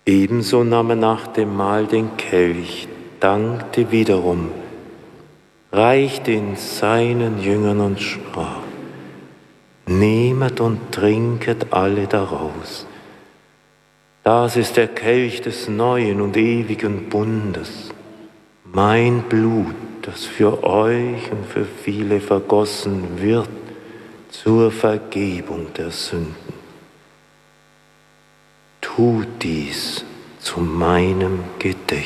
Ebenso nahm er nach dem Mahl den Kelch, dankte wiederum, reichte ihn seinen Jüngern und sprach: Nehmet und trinket alle daraus. Das ist der Kelch des neuen und ewigen Bundes, mein Blut, das für euch und für viele vergossen wird zur Vergebung der Sünden. Tut dies zu meinem Gedächtnis.